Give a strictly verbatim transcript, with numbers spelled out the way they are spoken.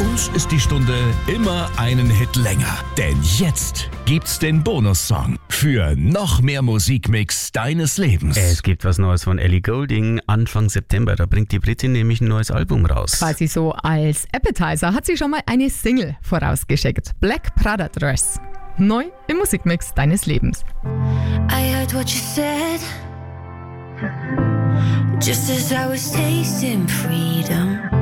uns ist die Stunde immer einen Hit länger. Denn jetzt gibt's den Bonussong für noch mehr Musikmix deines Lebens. Es gibt was Neues von Ellie Goulding. Anfang September, da bringt die Britin nämlich ein neues Album raus. Quasi so als Appetizer hat sie schon mal eine Single vorausgeschickt. Black Prada Dress. Neu im Musikmix deines Lebens. I heard what you said, just as I was tasting freedom.